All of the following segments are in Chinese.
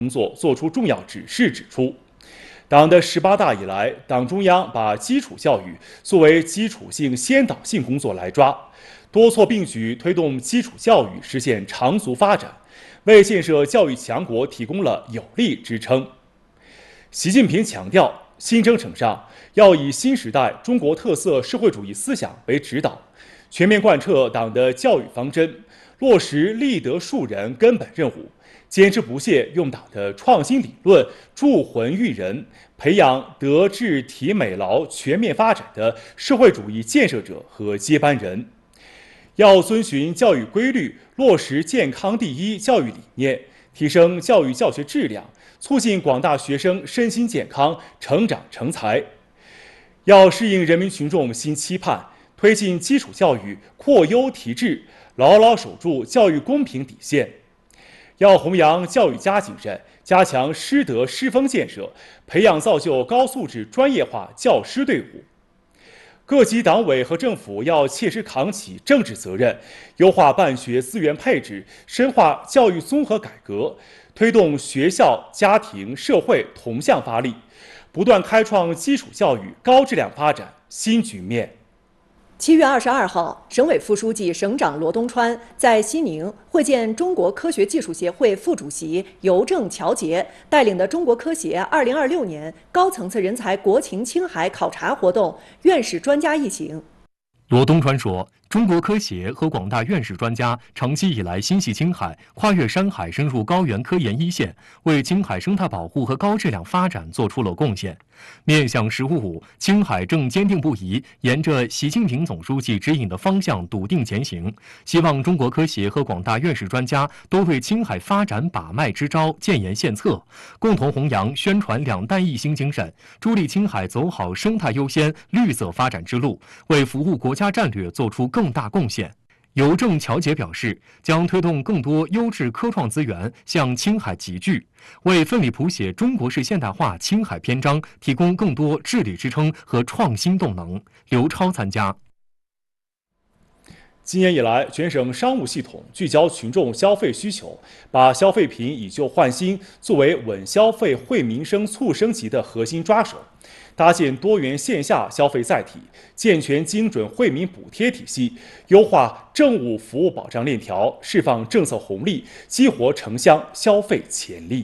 工作作出重要指示，指出，党的18大以来，党中央把基础教育作为基础性先导性工作来抓，多措并举推动基础教育实现长足发展，为建设教育强国提供了有力支撑。习近平强调，新征程上要以新时代中国特色社会主义思想为指导，全面贯彻党的教育方针，落实立德树人根本任务，坚持不懈用党的创新理论铸魂育人，培养德智体美劳全面发展的社会主义建设者和接班人。要遵循教育规律，落实健康第一教育理念，提升教育教学质量，促进广大学生身心健康、成长成才。要适应人民群众新期盼，推进基础教育扩优提质，牢牢守住教育公平底线。要弘扬教育家精神，加强师德师风建设，培养造就高素质专业化教师队伍。各级党委和政府要切实扛起政治责任，优化办学资源配置，深化教育综合改革，推动学校、家庭、社会同向发力，不断开创基础教育高质量发展新局面。 7月22号，省委副书记、省长罗东川在西宁会见中国科学技术协会副主席尤正乔杰带领的中国科协2026年高层次人才国情青海考察活动院士专家一行。 罗东川说，中国科协和广大院士专家长期以来心系青海，跨越山海，深入高原科研一线，为青海生态保护和高质量发展做出了贡献。面向“15+5”，青海正坚定不移沿着习近平总书记指引的方向笃定前行。希望中国科协和广大院士专家多为青海发展把脉支招、建言献策，共同弘扬宣传两弹一星精神，助力青海走好生态优先、绿色发展之路，为服务国家战略做出更大贡献。尤正乔杰表示，将推动更多优质科创资源向青海集聚，为奋力谱写中国式现代化青海篇章提供更多治理支撑和创新动能。刘超参加。 今年以来，全省商务系统聚焦群众消费需求，把消费品以旧换新作为稳消费、惠民生、促升级的核心抓手，搭建多元线下消费载体，健全精准惠民补贴体系，优化政务服务保障链条，释放政策红利，激活城乡消费潜力。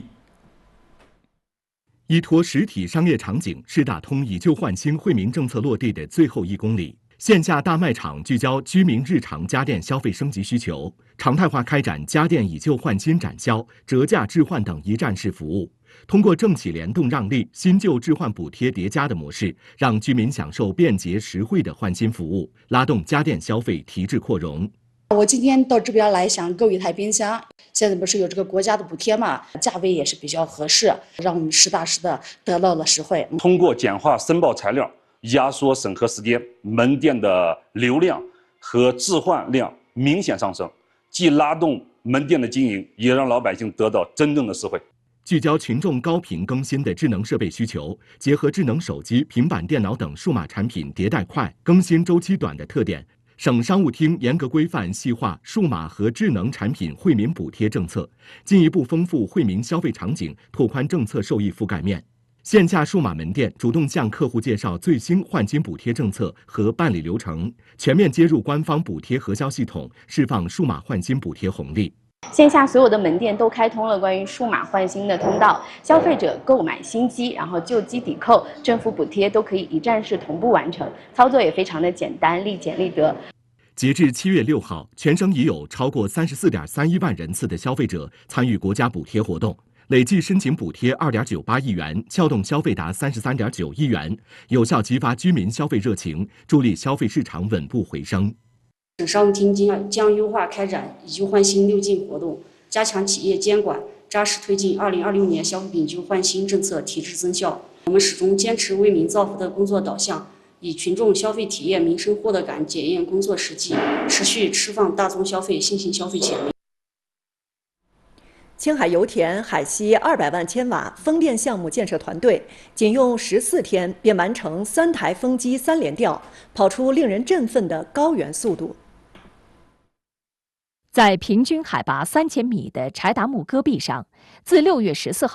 依托实体商业场景，是打通以旧换新惠民政策落地的最后1公里。线下大卖场聚焦居民日常家电消费升级需求，常态化开展家电以旧换新展销、折价置换等一站式服务。通过政企联动让利、新旧置换补贴叠加的模式，让居民享受便捷实惠的换新服务，拉动家电消费提质扩容。 我今天到这边来想购一台冰箱，现在不是有这个国家的补贴嘛，价位也是比较合适，让我们实打实的得到了实惠。 通过简化申报材料，压缩审核时间，门店的流量和置换量明显上升，既拉动门店的经营，也让老百姓得到真正的实惠。 聚焦群众高频更新的智能设备需求，结合智能手机、平板电脑等数码产品迭代快、更新周期短的特点，省商务厅严格规范细化数码和智能产品惠民补贴政策，进一步丰富惠民消费场景，拓宽政策受益覆盖面。线下数码门店主动向客户介绍最新换金补贴政策和办理流程，全面接入官方补贴核销系统，释放数码换金补贴红利。 线下所有的门店都开通了关于数码换新的通道，消费者购买新机，然后旧机抵扣，政府补贴都可以一站式同步完成，操作也非常的简单，立简立得。 截至7月6号，全省已有超过34.31万人次的消费者参与国家补贴活动，累计申请补贴2.98亿元，撬动消费达33.9亿元，有效激发居民消费热情，助力消费市场稳步回升。 省商务厅将优化开展以旧换新6进活动，加强企业监管，扎实推进2026年消费品以旧换新政策提质增效。我们始终坚持为民造福的工作导向，以群众消费体验、民生获得感检验工作实际，持续释放大宗消费、新型消费潜力。 青海油田海西200万千瓦风电项目建设团队仅用14天便完成3台风机3连吊，跑出令人振奋的高原速度。 在平均海拔3000米的柴达木戈壁上，自6月14号